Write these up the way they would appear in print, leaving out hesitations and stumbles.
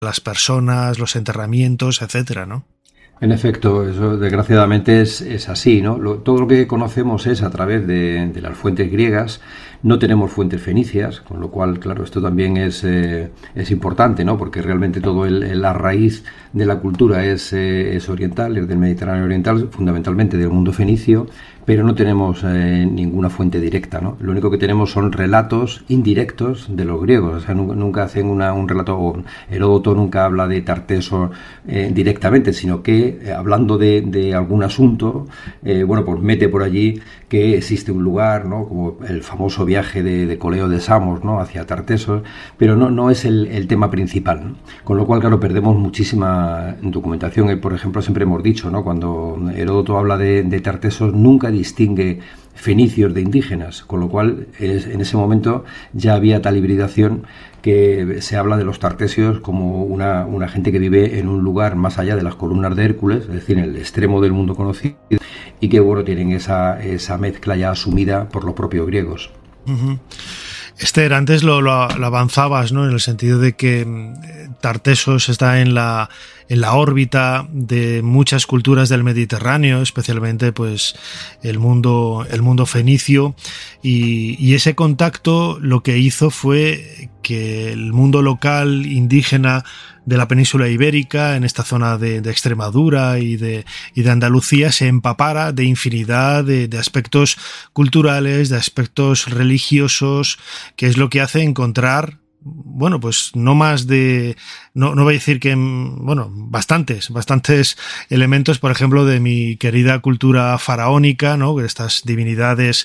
las personas, los enterramientos, etcétera, ¿no? En efecto, eso desgraciadamente es así, ¿no? Todo lo que conocemos es a través de las fuentes griegas. No tenemos fuentes fenicias, con lo cual, claro, esto también es importante, ¿no? Porque realmente la raíz de la cultura es oriental, es del Mediterráneo oriental, fundamentalmente del mundo fenicio, pero no tenemos ninguna fuente directa, ¿no? Lo único que tenemos son relatos indirectos de los griegos. O sea, nunca hacen un relato, o Heródoto nunca habla de Tarteso directamente, sino que hablando de algún asunto, pues mete por allí que existe un lugar, ¿no? Como el famoso viaje de Coleo de Samos, ¿no? Hacia Tartesos, pero no es el tema principal, ¿no? Con lo cual, claro, perdemos muchísima documentación. Por ejemplo, siempre hemos dicho, ¿no? Cuando Heródoto habla de Tartesos, nunca distingue fenicios de indígenas, con lo cual en ese momento ya había tal hibridación que se habla de los tartesios como una gente que vive en un lugar más allá de las columnas de Hércules, es decir, en el extremo del mundo conocido, y que tienen esa mezcla ya asumida por los propios griegos. Uh-huh. Esther, antes lo avanzabas, ¿no? En el sentido de que Tartesos está en la órbita de muchas culturas del Mediterráneo, especialmente pues el mundo fenicio, y ese contacto lo que hizo fue que el mundo local indígena de la península ibérica, en esta zona de Extremadura y de Andalucía, se empapara de infinidad de aspectos culturales, de aspectos religiosos, que es lo que hace encontrar, bueno, pues no más de, no voy a decir que, bueno, bastantes elementos, por ejemplo, de mi querida cultura faraónica, ¿no? Estas divinidades,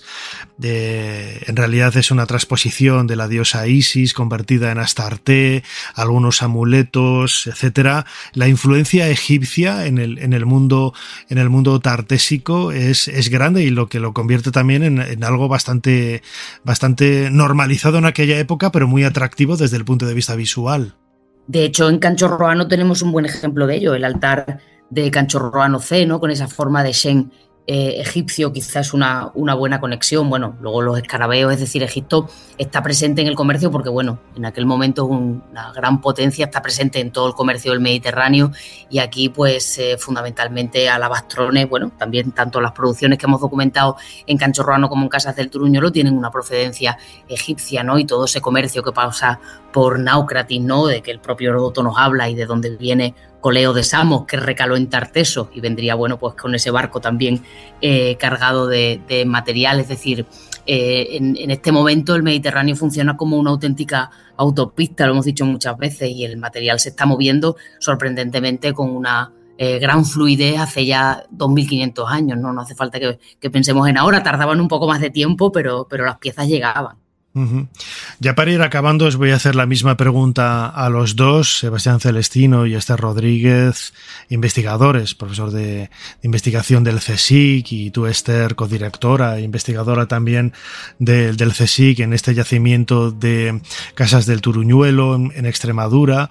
en realidad es una transposición de la diosa Isis convertida en Astarte, algunos amuletos, etcétera. La influencia egipcia en el mundo tartésico es grande, y lo que lo convierte también en algo bastante normalizado en aquella época, pero muy atractivo desde el punto de vista visual. De hecho, en Canchorroano tenemos un buen ejemplo de ello, el altar de Canchorroano C, ¿no? Con esa forma de Shen egipcio, quizás una buena conexión. Bueno, luego los escarabeos, es decir, Egipto está presente en el comercio porque, bueno, en aquel momento es una gran potencia, está presente en todo el comercio del Mediterráneo, y aquí, pues, fundamentalmente alabastrones, bueno, también tanto las producciones que hemos documentado en Canchorroano como en Casas del Turuñuelo tienen una procedencia egipcia, ¿no? Y todo ese comercio que pasa por Náucratis, ¿no? De que el propio Heródoto nos habla, y de donde viene Coleo de Samos, que recaló en Tarteso, y vendría, bueno, pues con ese barco también cargado de material. Es decir, en este momento el Mediterráneo funciona como una auténtica autopista, lo hemos dicho muchas veces, y el material se está moviendo sorprendentemente con una gran fluidez hace ya 2500 años, ¿no? No hace falta que pensemos en ahora, tardaban un poco más de tiempo, pero las piezas llegaban. Uh-huh. Ya para ir acabando, os voy a hacer la misma pregunta a los dos, Sebastián Celestino y Esther Rodríguez, investigadores, profesor de investigación del CSIC, y tú, Esther, codirectora e investigadora también del CSIC en este yacimiento de Casas del Turuñuelo en Extremadura.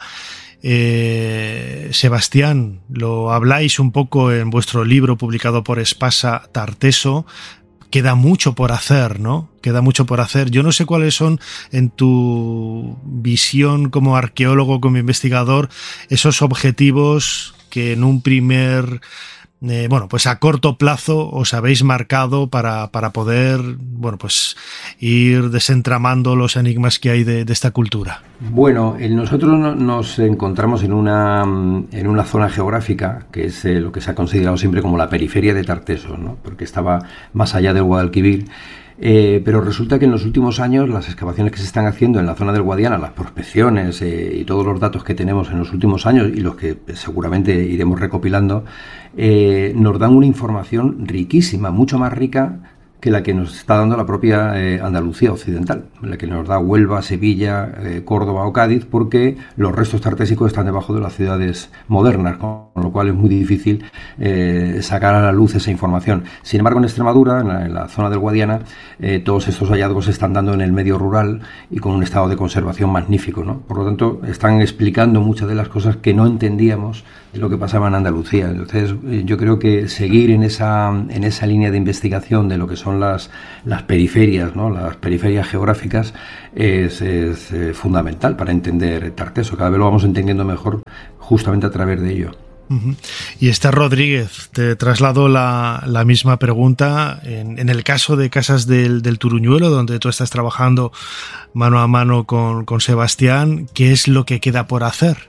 Sebastián, lo habláis un poco en vuestro libro publicado por Espasa, Tarteso. Queda mucho por hacer, ¿no? Queda mucho por hacer. Yo no sé cuáles son, en tu visión como arqueólogo, como investigador, esos objetivos que en un primer, pues a corto plazo os habéis marcado para poder, bueno, pues ir desentramando los enigmas que hay de esta cultura. Bueno, nosotros nos encontramos en una zona geográfica que es lo que se ha considerado siempre como la periferia de Tartesos, ¿no? Porque estaba más allá del Guadalquivir. Pero resulta que en los últimos años las excavaciones que se están haciendo en la zona del Guadiana, las prospecciones y todos los datos que tenemos en los últimos años, y los que seguramente iremos recopilando, nos dan una información riquísima, mucho más rica que la que nos está dando la propia Andalucía occidental, la que nos da Huelva, Sevilla, Córdoba o Cádiz, porque los restos tartésicos están debajo de las ciudades modernas, con lo cual es muy difícil sacar a la luz esa información. Sin embargo, en Extremadura, en la zona del Guadiana, todos estos hallazgos se están dando en el medio rural y con un estado de conservación magnífico, ¿no? Por lo tanto, están explicando muchas de las cosas que no entendíamos de lo que pasaba en Andalucía. Entonces, yo creo que seguir en esa línea de investigación de lo que son son las periferias, ¿no? Las periferias geográficas es fundamental para entender Tarteso. Cada vez lo vamos entendiendo mejor justamente a través de ello. Uh-huh. Y Esther Rodríguez, te traslado la misma pregunta. En el caso de Casas del Turuñuelo, donde tú estás trabajando mano a mano con Sebastián, ¿qué es lo que queda por hacer?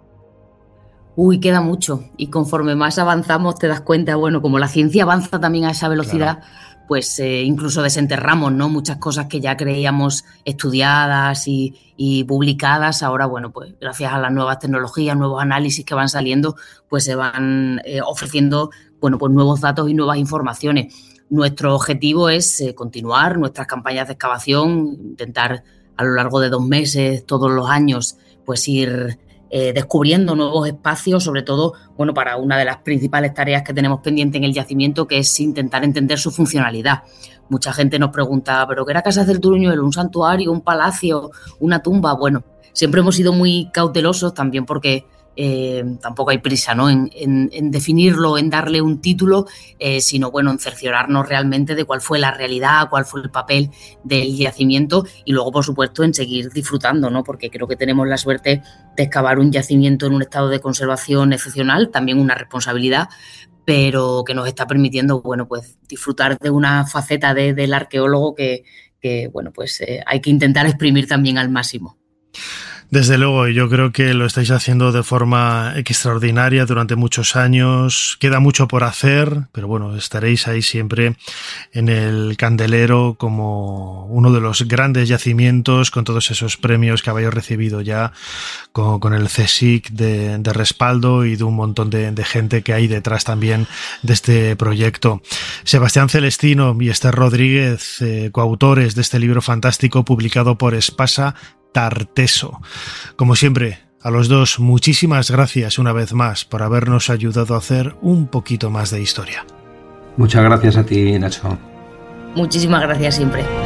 Queda mucho, y conforme más avanzamos te das cuenta, bueno, como la ciencia avanza también a esa velocidad, claro, pues incluso desenterramos, ¿no? Muchas cosas que ya creíamos estudiadas y publicadas, ahora, bueno, pues gracias a las nuevas tecnologías, nuevos análisis que van saliendo, pues se van ofreciendo, bueno, pues nuevos datos y nuevas informaciones. Nuestro objetivo es continuar nuestras campañas de excavación, intentar a lo largo de 2 meses, todos los años, pues ir descubriendo nuevos espacios, sobre todo, bueno, para una de las principales tareas que tenemos pendiente en el yacimiento, que es intentar entender su funcionalidad. Mucha gente nos pregunta, ¿pero qué era Casas del Turuñuelo? ¿Un santuario, un palacio, una tumba? Bueno, siempre hemos sido muy cautelosos también porque tampoco hay prisa, ¿no? en definirlo, en darle un título, sino, bueno, en cerciorarnos realmente de cuál fue la realidad, cuál fue el papel del yacimiento y luego, por supuesto, en seguir disfrutando, ¿no? Porque creo que tenemos la suerte de excavar un yacimiento en un estado de conservación excepcional, también una responsabilidad, pero que nos está permitiendo, bueno, pues disfrutar de una faceta del arqueólogo que bueno, pues hay que intentar exprimir también al máximo. Desde luego, yo creo que lo estáis haciendo de forma extraordinaria durante muchos años. Queda mucho por hacer, pero bueno, estaréis ahí siempre en el candelero como uno de los grandes yacimientos con todos esos premios que habéis recibido ya con el CSIC de respaldo y de un montón de gente que hay detrás también de este proyecto. Sebastián Celestino y Esther Rodríguez, coautores de este libro fantástico publicado por Espasa, Tarteso. Como siempre, a los dos, muchísimas gracias una vez más por habernos ayudado a hacer un poquito más de historia. Muchas gracias a ti, Nacho. Muchísimas gracias siempre.